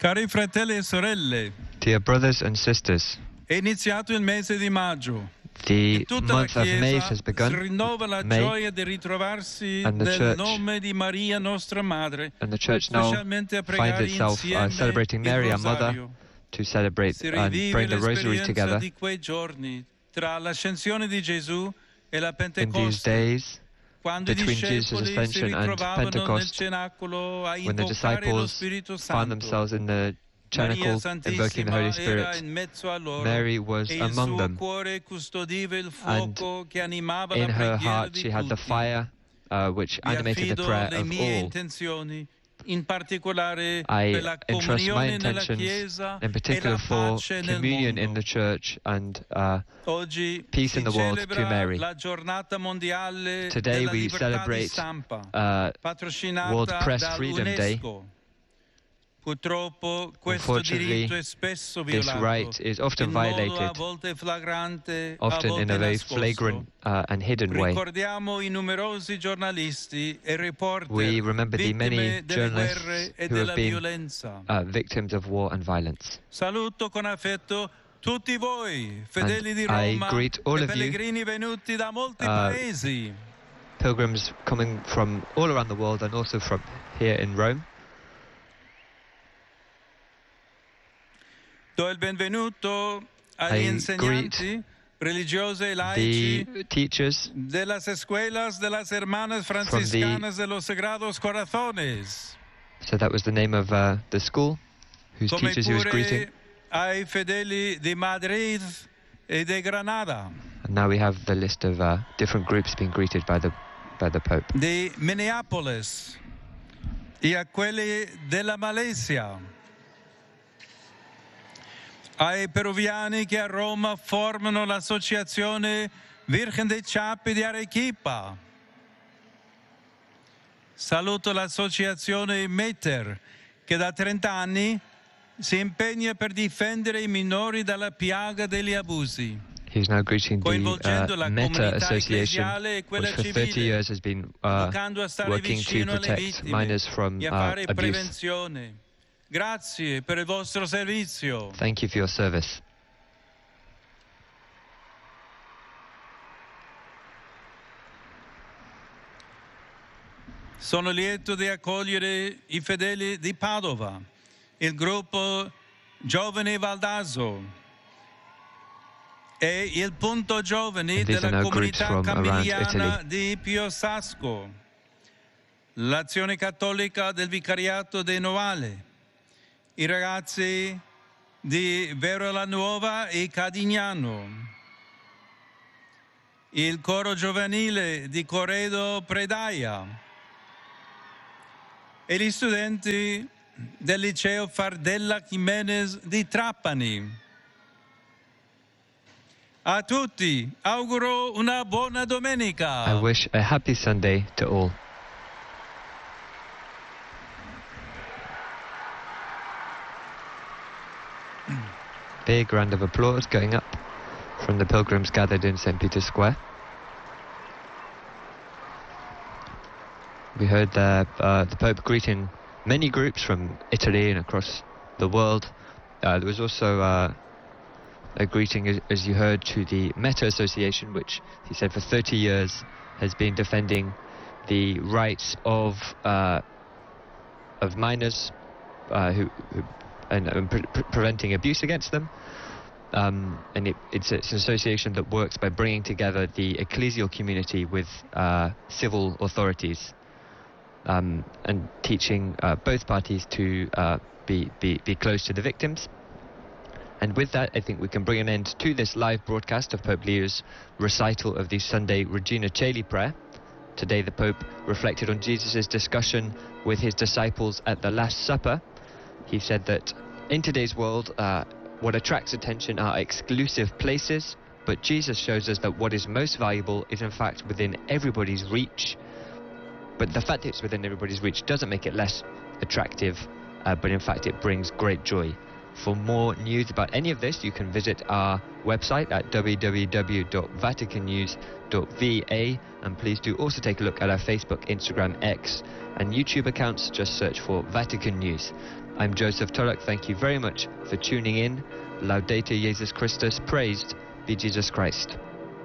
Cari fratelli e sorelle, Dear brothers and sisters, è iniziato il mese di maggio. the In tutta la month of May Chiesa has si begun, rinnova la May, gioia di ritrovarsi and the nel church- nome di Maria, nostra Madre, and the church now specialmente a finds pregare itself insieme celebrating il Mary, our mother, rosario. to celebrate Si and rivive bring the rosary l'esperienza together di quei giorni tra l'ascensione di Gesù e la in these Pentecoste, days quando i between Jesus' discepoli si ascension and ritrovavano nel Pentecost, cenacolo a when the invocare lo disciples Spirito found Santo. themselves in the Maria cenacle invoking the Holy Santissima era Spirit. in mezzo a loro Mary was e il among suo them, cuore custodiva il and fuoco che animava in la her preghiera heart di she had the tutti. fire which Vi animated the affido prayer le of mie all. intenzioni, in particolare I per la entrust my comunione nella intentions, Chiesa in e particular la for pace nel communion in mondo. the church and Oggi peace in si the world, to celebra Mary. la giornata mondiale Today della we libertà di celebrate stampa, World patrocinata Press Freedom Day. dall'UNESCO. Purtroppo questo Unfortunately, diritto è spesso this violato right is often in modo a violated, volte flagrante, a often in volte a very nascosto. flagrant and hidden way. Ricordiamo i numerosi giornalisti e reporter We remember the many vittime delle journalists guerre e who have della been violenza. Victims of war and violence. Saluto con affetto tutti voi, fedeli di I Roma greet all e of you, pellegrini venuti da molti paesi. pilgrims coming from all around the world and also from here in Rome. Do il benvenuto agli I insegnanti religiosi e laici The teachers de las escuelas de las hermanas franciscanas de los Sagrados Corazones, so that was the name of the school whose come teachers he was greeting. pure ai fedeli di Madrid e di Granada, And now we have the list of different groups being greeted by the Pope. di Minneapolis e a quelli della Malesia, ai peruviani che a Roma formano l'associazione Virgen dei Ciappi di Arequipa. Saluto l'associazione Meter, che da 30 anni si impegna per difendere i minori dalla piaga degli abusi, He's now greeting coinvolgendo la the Meta comunità Association, ecclesiale e quella which for 30 civile, years has been educando a stare working to vicino alle protect vittime minors from e a fare abuse. prevenzione. Grazie per il vostro servizio. Thank you for your service. Sono lieto di accogliere i fedeli di Padova, il gruppo Giovani Valdaso e il Punto Giovani And these della are now groups comunità from around camiliana Italy. di Piosasco, l'Azione Cattolica del Vicariato di Novale, i ragazzi di Vero la Nuova e Cadignano, il coro giovanile di Corredo Predaia e gli studenti del liceo Fardella Jimenez di Trapani. A tutti auguro una buona domenica. I wish a happy Sunday to all. Big round of applause going up from the pilgrims gathered in St. Peter's Square. We heard the Pope greeting many groups from Italy and across the world. There was also a greeting, as you heard, to the Meta Association, which he said for 30 years has been defending the rights of minors and preventing abuse against them. And it's an association that works by bringing together the ecclesial community with civil authorities and teaching both parties to be close to the victims. And with that, I think we can bring an end to this live broadcast of Pope Leo's recital of the Sunday Regina Caeli prayer. Today the Pope reflected on Jesus' discussion with his disciples at the Last Supper. He said that in today's world, what attracts attention are exclusive places, but Jesus shows us that what is most valuable is in fact within everybody's reach. But the fact it's within everybody's reach doesn't make it less attractive, but in fact it brings great joy. For more news about any of this, you can visit our website at www.vaticannews.va, and please do also take a look at our Facebook, Instagram, X and YouTube accounts. Just search for Vatican News. I'm Joseph Turek. Thank you very much for tuning in. Laudetur Jesus Christus. Praised be Jesus Christ.